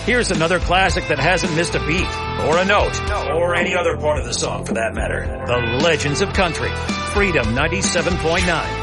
Here's another classic that hasn't missed a beat, or a note, or any other part of the song for that matter. The Legends of Country. Freedom 97.9.